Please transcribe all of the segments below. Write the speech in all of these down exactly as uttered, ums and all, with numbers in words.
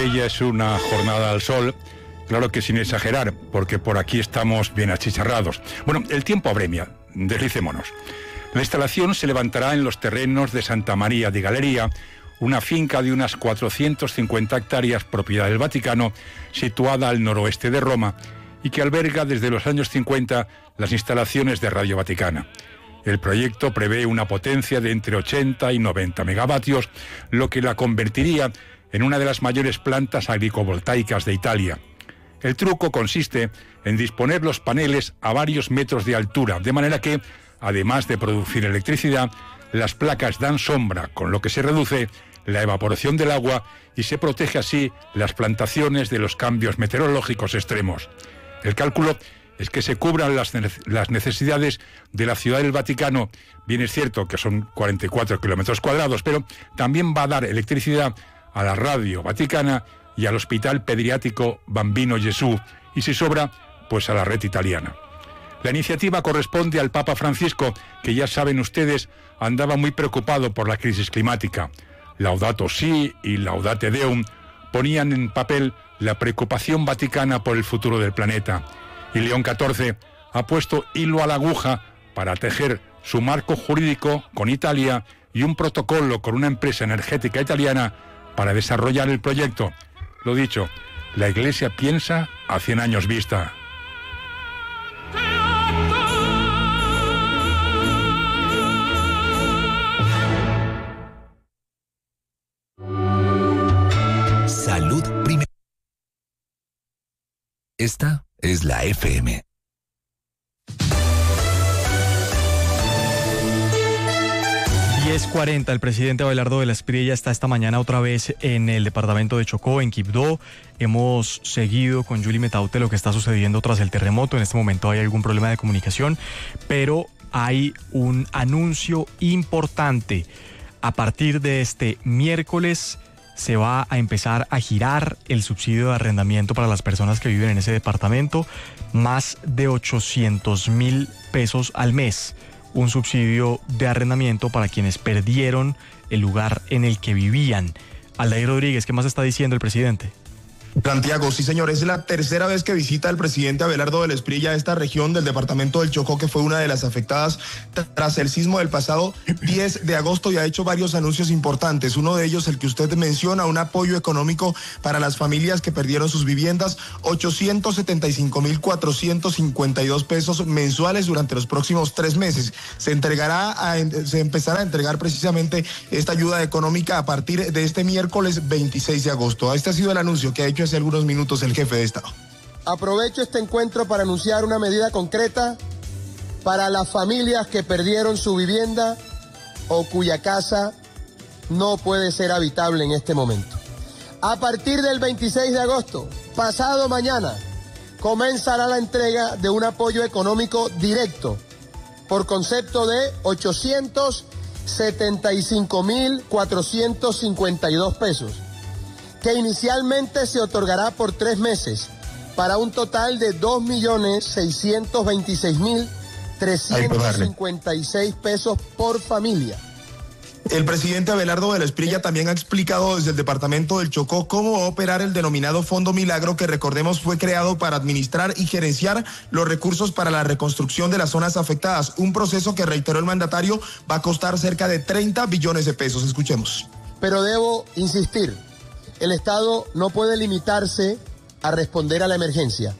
Estella es una jornada al sol, claro que sin exagerar, porque por aquí estamos bien achicharrados. Bueno, el tiempo apremia, deslicémonos. La instalación se levantará en los terrenos de Santa María de Galería, una finca de unas cuatrocientas cincuenta hectáreas propiedad del Vaticano, situada al noroeste de Roma, y que alberga desde los años cincuenta las instalaciones de Radio Vaticana. El proyecto prevé una potencia de entre ochenta y noventa megavatios, lo que la convertiría en una de las mayores plantas agrivoltaicas de Italia. El truco consiste en disponer los paneles a varios metros de altura, de manera que, además de producir electricidad, las placas dan sombra, con lo que se reduce la evaporación del agua y se protege así las plantaciones de los cambios meteorológicos extremos. El cálculo es que se cubran las, las necesidades de la Ciudad del Vaticano. Bien es cierto que son cuarenta y cuatro kilómetros cuadrados, pero también va a dar electricidad a la Radio Vaticana y al Hospital Pediátrico Bambino Gesù, y si sobra, pues a la red italiana. La iniciativa corresponde al Papa Francisco, que ya saben ustedes, andaba muy preocupado por la crisis climática. Laudato Si y Laudate Deum ponían en papel la preocupación vaticana por el futuro del planeta. Y León catorce ha puesto hilo a la aguja para tejer su marco jurídico con Italia y un protocolo con una empresa energética italiana para desarrollar el proyecto. Lo dicho, la Iglesia piensa a cien años vista. Salud primero. Esta es la F M. diez cuarenta, el presidente Abelardo de la Espriella está esta mañana otra vez en el departamento de Chocó, en Quibdó. Hemos seguido con Julie Metaute lo que está sucediendo tras el terremoto. En este momento hay algún problema de comunicación, pero hay un anuncio importante. A partir de este miércoles se va a empezar a girar el subsidio de arrendamiento para las personas que viven en ese departamento, más de ochocientos mil pesos al mes. Un subsidio de arrendamiento para quienes perdieron el lugar en el que vivían. Aldair Rodríguez, ¿qué más está diciendo el presidente? Santiago, sí señor, es la tercera vez que visita el presidente Abelardo de la Espriella esta región del departamento del Chocó, que fue una de las afectadas tras el sismo del pasado diez de agosto, y ha hecho varios anuncios importantes. Uno de ellos, el que usted menciona, un apoyo económico para las familias que perdieron sus viviendas, ochocientos setenta y cinco mil cuatrocientos cincuenta y dos pesos mensuales durante los próximos tres meses. Se entregará, a, se empezará a entregar precisamente esta ayuda económica a partir de este miércoles veintiséis de agosto. Este ha sido el anuncio que ha hecho hace algunos minutos el jefe de Estado. Aprovecho este encuentro para anunciar una medida concreta para las familias que perdieron su vivienda o cuya casa no puede ser habitable en este momento. A partir del veintiséis de agosto, pasado mañana, comenzará la entrega de un apoyo económico directo por concepto de ochocientos setenta y cinco mil cuatrocientos cincuenta y dos pesos, que inicialmente se otorgará por tres meses para un total de dos millones seiscientos veintiséis mil trescientos cincuenta y seis pesos por familia. El presidente Abelardo de la Espriella también ha explicado desde el departamento del Chocó cómo va a operar el denominado Fondo Milagro, que recordemos fue creado para administrar y gerenciar los recursos para la reconstrucción de las zonas afectadas. Un proceso que, reiteró el mandatario, va a costar cerca de treinta billones de pesos. Escuchemos. Pero debo insistir, el Estado no puede limitarse a responder a la emergencia.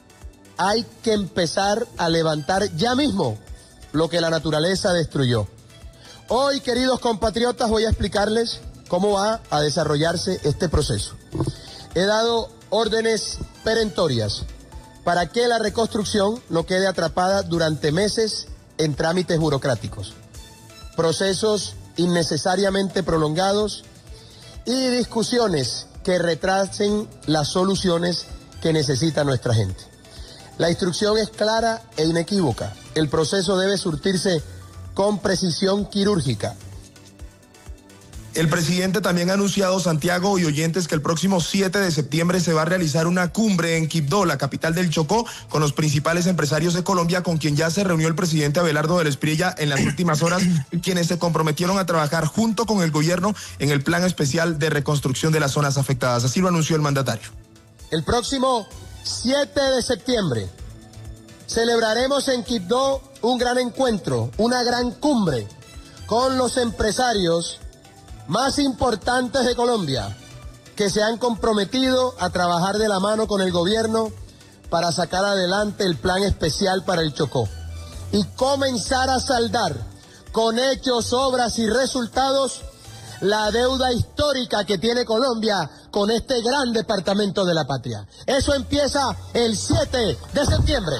Hay que empezar a levantar ya mismo lo que la naturaleza destruyó. Hoy, queridos compatriotas, voy a explicarles cómo va a desarrollarse este proceso. He dado órdenes perentorias para que la reconstrucción no quede atrapada durante meses en trámites burocráticos, procesos innecesariamente prolongados y discusiones que retrasen las soluciones que necesita nuestra gente. La instrucción es clara e inequívoca. El proceso debe surtirse con precisión quirúrgica. El presidente también ha anunciado, Santiago y oyentes, que el próximo siete de septiembre se va a realizar una cumbre en Quibdó, la capital del Chocó, con los principales empresarios de Colombia, con quien ya se reunió el presidente Abelardo del Espriella en las últimas horas, quienes se comprometieron a trabajar junto con el gobierno en el plan especial de reconstrucción de las zonas afectadas. Así lo anunció el mandatario. El próximo siete de septiembre celebraremos en Quibdó un gran encuentro, una gran cumbre con los empresarios más importantes de Colombia, que se han comprometido a trabajar de la mano con el gobierno para sacar adelante el plan especial para el Chocó y comenzar a saldar con hechos, obras y resultados la deuda histórica que tiene Colombia con este gran departamento de la patria. Eso empieza el siete de septiembre.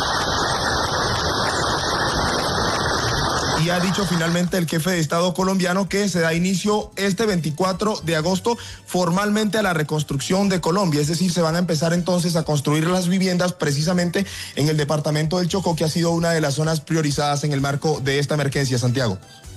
Y ha dicho finalmente el jefe de Estado colombiano que se da inicio este veinticuatro de agosto formalmente a la reconstrucción de Colombia. Es decir, se van a empezar entonces a construir las viviendas precisamente en el departamento del Chocó, que ha sido una de las zonas priorizadas en el marco de esta emergencia, Santiago.